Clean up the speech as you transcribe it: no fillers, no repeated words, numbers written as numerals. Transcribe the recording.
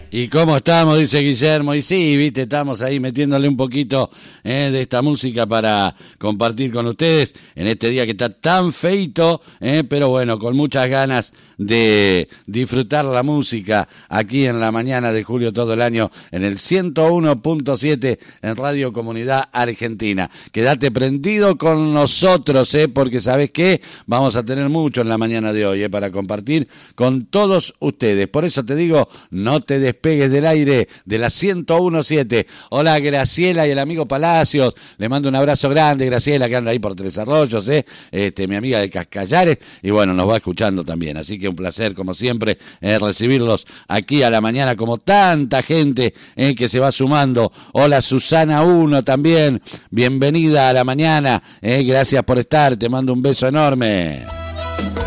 ¿Y cómo estamos? Dice Guillermo. Y sí, viste, estamos ahí metiéndole un poquito de esta música para compartir con ustedes en este día que está tan feito, pero bueno, con muchas ganas de disfrutar la música aquí en la mañana de julio todo el año en el 101.7 en Radio Comunidad Argentina. Quédate prendido con nosotros, porque ¿sabés qué? Vamos a tener mucho en la mañana de hoy para compartir con todos ustedes. Por eso te digo, no te despegues del aire de la 101.7. Hola Graciela y el amigo Palacios, le mando un abrazo grande, Graciela, que anda ahí por Tres Arroyos, mi amiga de Cascallares, y bueno, nos va escuchando también, así que un placer como siempre recibirlos aquí a la mañana, como tanta gente que se va sumando. Hola Susana 1 también, bienvenida a la mañana, gracias por estar, te mando un beso enorme.